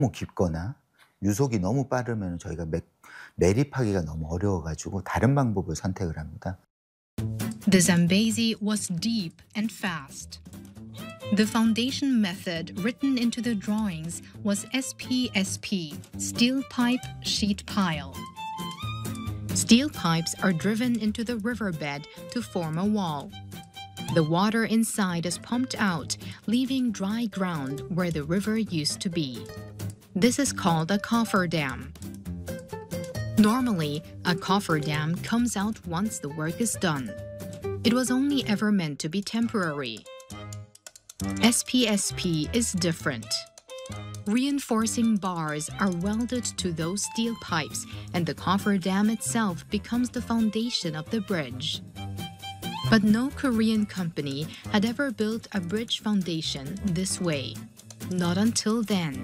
너무 깊거나 유속이 너무 빠르면 저희가 매립하기가 너무 어려워 가지고 다른 방법을 선택을 합니다. The Zambezi was deep and fast. The foundation method written into the drawings was SPSP, steel pipe sheet pile. Steel pipes are driven into the riverbed to form a wall. The water inside is pumped out, leaving dry ground where the river used to be. This is called a cofferdam. Normally, a cofferdam comes out once the work is done. It was only ever meant to be temporary. SPSP is different. Reinforcing bars are welded to those steel pipes, and the cofferdam itself becomes the foundation of the bridge. But no Korean company had ever built a bridge foundation this way. Not until then.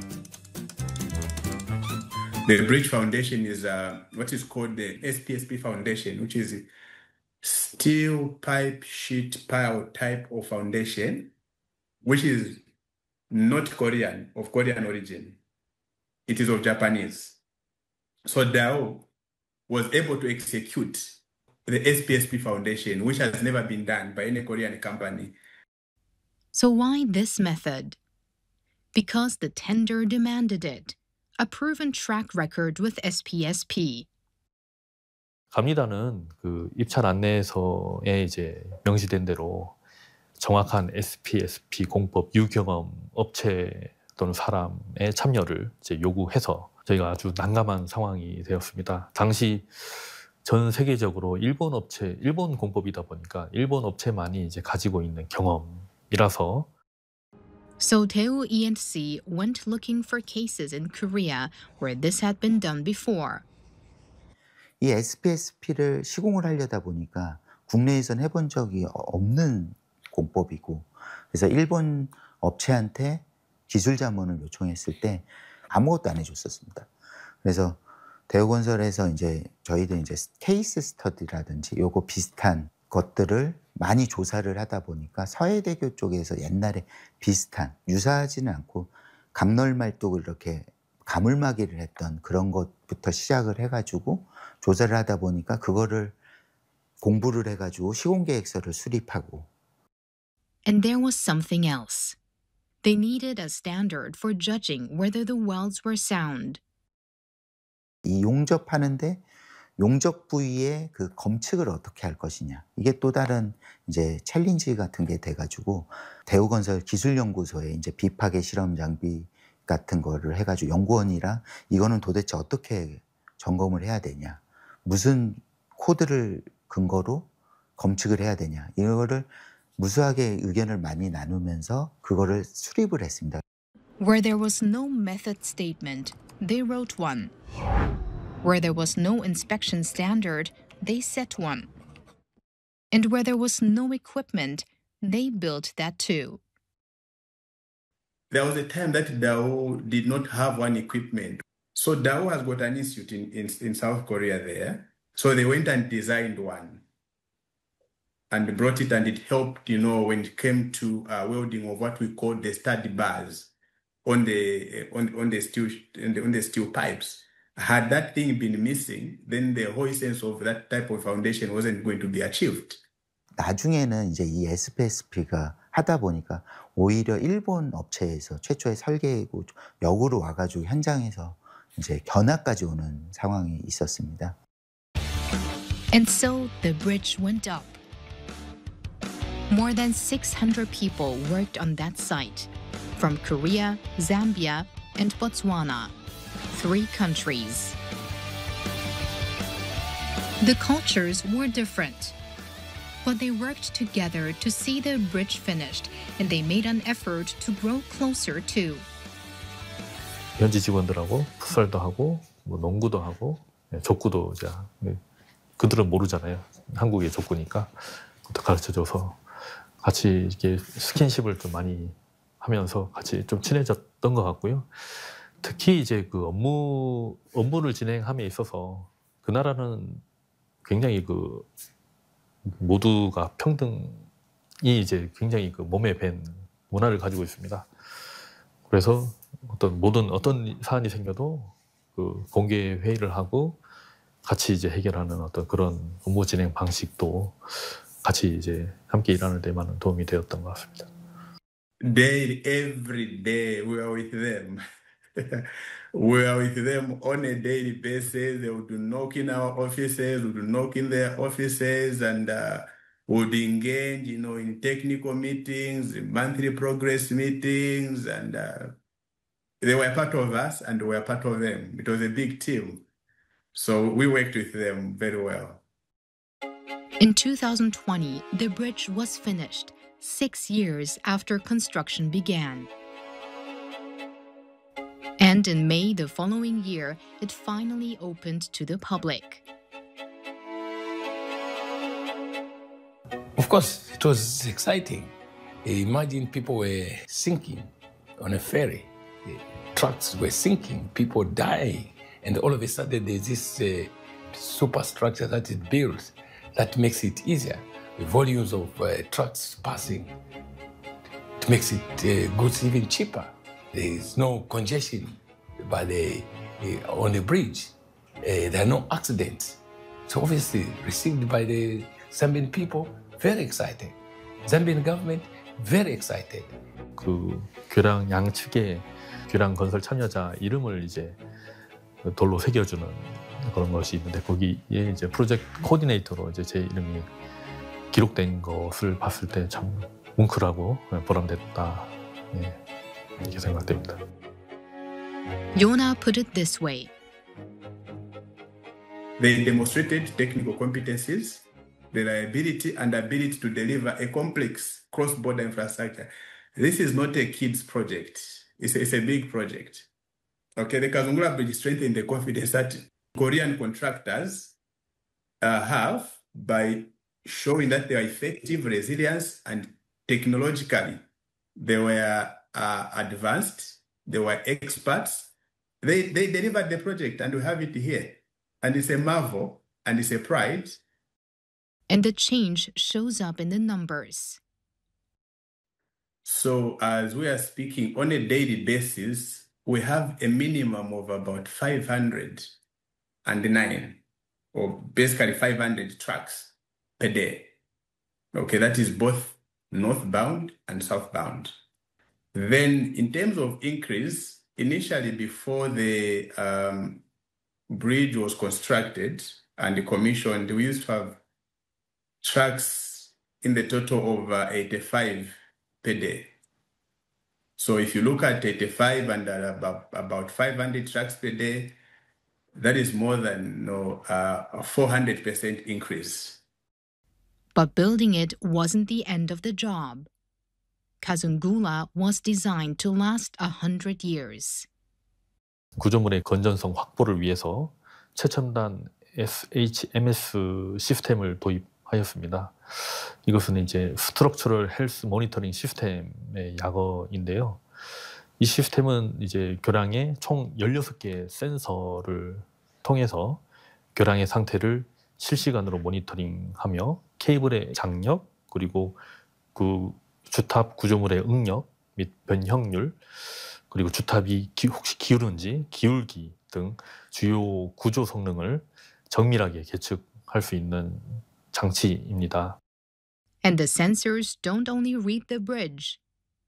The bridge foundation is what is called the SPSP foundation, which is steel pipe sheet pile type of foundation, which is not Korean, of Korean origin. It is of Japanese. So Dao was able to execute the SPSP foundation, which has never been done by any Korean company. So why this method? Because the tender demanded it. A proven track record with SPSP. 갑니다는 그 입찰 안내서에 이제 명시된 대로 정확한 SPSP 공법 유경험 업체 또는 사람의 참여를 이제 요구해서 저희가 아주 난감한 상황이 되었습니다. 당시 전 세계적으로 일본 공법이다 보니까 일본 업체만이 이제 가지고 있는 경험이라서. So Daewoo E&C went looking for cases in Korea where this had been done before. 이 SPSP를 시공을 하려다 보니까 국내에선 해본 적이 없는 공법이고, 그래서 일본 업체한테 기술 자문을 요청했을 때 아무것도 안 해줬었습니다. 그래서 대우건설에서 이제 저희들 이제 케이스 스터디라든지 요거 비슷한 것들을 많이 조사를 하다 보니까 서해대교 쪽에서 옛날에 비슷한 유사하지는 않고 감널말뚝을 이렇게 가물막이를 했던 그런 것부터 시작을 해가지고 조사를 하다 보니까 그거를 공부를 해가지고 시공계획서를 수립하고. And there was something else. They needed a standard for judging whether the welds were sound. 이 용접하는데 용접 부위의 그 검측을 어떻게 할 것이냐. 이게 또 다른 이제 챌린지 같은 게 돼가지고 대우건설 기술연구소에 이제 비파괴 실험 장비 같은 거를 해가지고 연구원이랑 이거는 도대체 어떻게 점검을 해야 되냐. 무슨 코드를 근거로 검측을 해야 되냐. 이거를 무수하게 의견을 많이 나누면서 그거를 수립을 했습니다. Where there was no method statement, they wrote one. Where there was no inspection standard, they set one. And where there was no equipment, they built that too. There was a time that Dao did not have one equipment. So Dao has got an institute in South Korea there. So they went and designed one and brought it, and it helped, when it came to welding of what we call the stud bars on the steel pipes. Had that thing been missing, then the whole essence of that type of foundation wasn't going to be achieved. 나중에는 이제 이 SPSP가 하다 보니까 오히려 일본 업체에서 최초의 설계고 역으로 와가지고 현장에서 이제 견학까지 오는 상황이 있었습니다. And so the bridge went up. More than 600 people worked on that site, from Korea, Zambia, and Botswana. 3 countries. The cultures were different, but they worked together to see the bridge finished, and they made an effort to grow closer too. 현지 직원들하고 풋살도 하고 뭐 농구도 하고 족구도 이제 그들은 모르잖아요. 한국의 족구니까 가르쳐줘서 같이 이렇게 스킨십을 좀 많이 하면서 같이 좀 친해졌던 것 같고요. 특히 이제 그 업무를 진행함에 있어서 그 나라는 굉장히 그 모두가 평등이 이제 굉장히 그 몸에 밴 문화를 가지고 있습니다. 그래서 모든 어떤 사안이 생겨도 그 공개 회의를 하고 같이 이제 해결하는 어떤 그런 업무 진행 방식도 같이 이제 함께 일하는 데 많은 도움이 되었던 것 같습니다. Daily, every day, we are with them. We are with them on a daily basis. They would knock in our offices, would knock in their offices, and would engage, in technical meetings, monthly progress meetings, and they were part of us, and we were part of them. It was a big team, so we worked with them very well. In 2020, the bridge was finished, 6 years after construction began. And in May the following year, it finally opened to the public. Of course, it was exciting. Imagine people were sinking on a ferry. The trucks were sinking, people dying. And all of a sudden, there's this superstructure that is built that makes it easier. The volumes of trucks passing, it makes it goods even cheaper. There is no congestion on the bridge. There are no accidents. So obviously received by the Zambian people, very excited. Zambian government, very excited. 그 교량 양측의 교량 건설 참여자 이름을 이제 돌로 새겨주는 그런 것이 있는데 거기에 이제 프로젝트 코디네이터로 이제 제 이름이 기록된 것을 봤을 때 참 뭉클하고 보람됐다. 이렇게 생각됩니다. Yona put it this way. They demonstrated technical competencies, reliability, and ability to deliver a complex cross-border infrastructure. This is not a kids project. It's a big project. Okay, the Kazungula Bridge strengthened the confidence that Korean contractors have by showing that they are effective, resilient, and technologically they were advanced, they were experts. They delivered the project, and we have it here. And it's a marvel, and it's a pride. And the change shows up in the numbers. So as we are speaking on a daily basis, we have a minimum of about 509, or basically 500 trucks per day. Okay, that is both northbound and southbound. Then in terms of increase, initially before the bridge was constructed and commissioned, we used to have trucks in the total of 85 per day. So if you look at 85 and about 500 trucks per day, that is more than a 400% increase. But building it wasn't the end of the job. Kazungula was designed to last 100 years. 구조물의 건전성 확보를 위해서 최첨단 SHMS 시스템을 도입하였습니다. 이것은 이제 스트럭처럴 헬스 모니터링 시스템의 약어인데요. 이 시스템은 이제 교량의 총 16개의 센서를 통해서 교량의 상태를 실시간으로 모니터링하며 케이블의 장력 그리고 그 주탑 구조물의 응력 및 변형률 그리고 주탑이 혹시 기울은지 기울기 등 주요 구조 성능을 정밀하게 계측할 수 있는 장치입니다. And the sensors don't only read the bridge.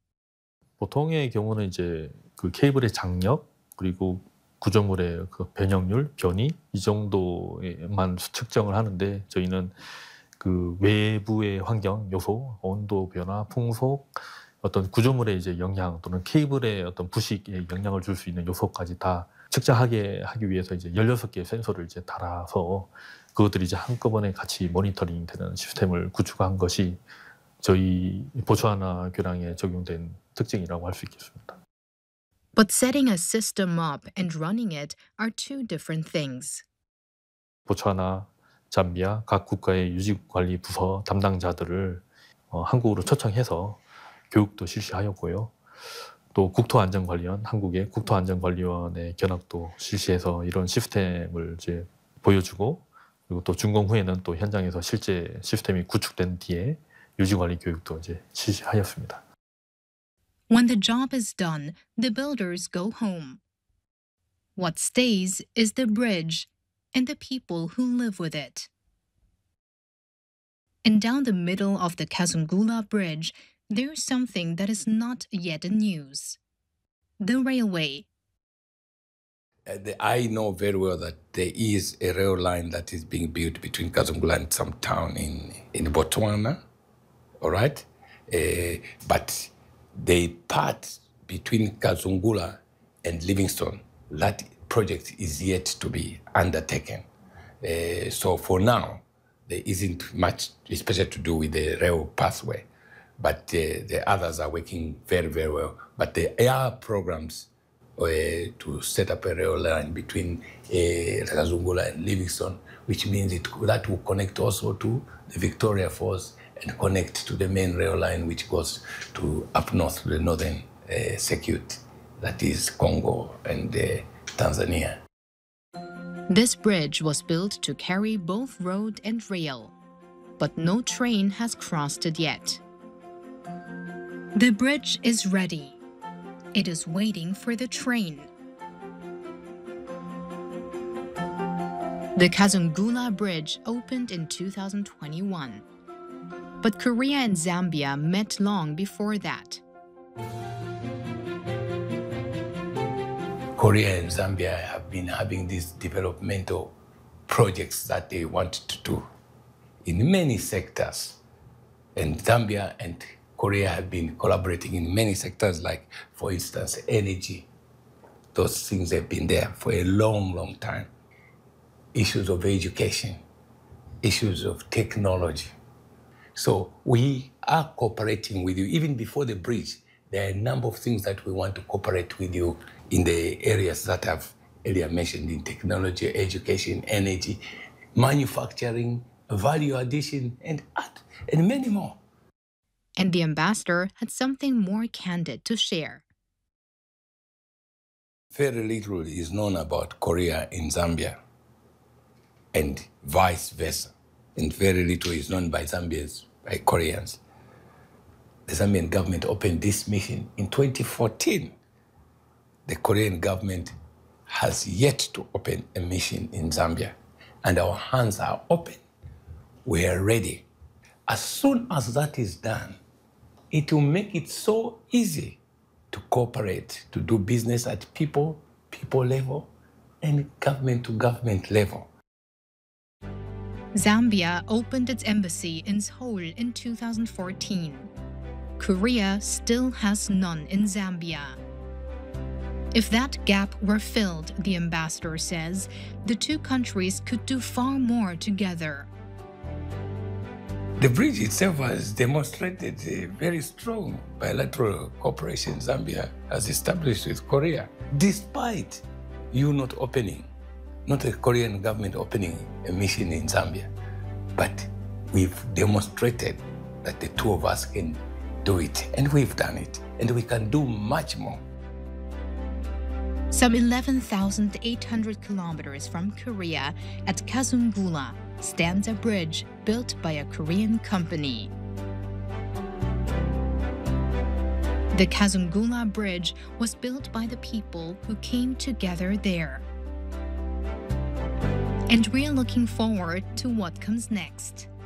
보통의 경우는 이제 그 케이블의 장력 그리고 구조물의 그 변형률, 변이 이 정도에만 측정을 하는데 저희는 그 외부의 환경 요소, 온도 변화, 풍속, 어떤 구조물의 이제 영향 또는 케이블의 어떤 부식에 영향을 줄 수 있는 요소까지 다 측정하게 하기 위해서 이제 16개의 센서를 이제 달아서 그것들이 이제 한꺼번에 같이 모니터링 되는 시스템을 구축한 것이 저희 보츠와나 교량에 적용된 특징이라고 할 수 있겠습니다. But setting a system up and running it are two different things. 보츠와나, 잠비아 각 국가의 유지관리 부서 담당자들을 한국으로 초청해서 교육도 실시하였고요. 또 국토안전관리원, 한국의 국토안전관리원의 견학도 실시해서 이런 시스템을 이제 보여주고 그리고 또 준공 후에는 또 현장에서 실제 시스템이 구축된 뒤에 유지관리 교육도 이제 실시하였습니다. When the job is done, the builders go home. What stays is the bridge and the people who live with it. And down the middle of the Kazungula Bridge, there's something that is not yet in news. The railway. I know very well that there is a rail line that is being built between Kazungula and some town in Botswana, all right? But the part between Kazungula and Livingstone, that project is yet to be undertaken. So for now, there isn't much, especially to do with the rail pathway. But the others are working very, very well. But there are programs to set up a rail line between Kazungula and Livingstone, which means that will connect also to the Victoria Falls and connect to the main rail line which goes to up north to the northern circuit, that is Congo and Tanzania. This bridge was built to carry both road and rail, but no train has crossed it yet. The bridge is ready. It is waiting for the train. The Kazungula Bridge opened in 2021. But Korea and Zambia met long before that. Korea and Zambia have been having these developmental projects that they want to do in many sectors. And Zambia and Korea have been collaborating in many sectors, like, for instance, energy. Those things have been there for a long, long time. Issues of education, issues of technology. So we are cooperating with you. Even before the bridge, there are a number of things that we want to cooperate with you in the areas that I've earlier mentioned, in technology, education, energy, manufacturing, value addition, and art, and many more. And the ambassador had something more candid to share. Very little is known about Korea in Zambia, and vice versa. And very little is known by Zambians, by Koreans. The Zambian government opened this mission in 2014. The Korean government has yet to open a mission in Zambia, and our hands are open. We are ready. As soon as that is done, it will make it so easy to cooperate, to do business at people level and government to government level. Zambia opened its embassy in Seoul in 2014. Korea still has none in Zambia. If that gap were filled, the ambassador says, the two countries could do far more together. The bridge itself has demonstrated a very strong bilateral cooperation Zambia has established with Korea, despite you not the Korean government opening a mission in Zambia. But we've demonstrated that the two of us can do it, and we've done it, and we can do much more. Some 11,800 kilometers from Korea, at Kazungula, stands a bridge built by a Korean company. The Kazungula Bridge was built by the people who came together there. And we're looking forward to what comes next.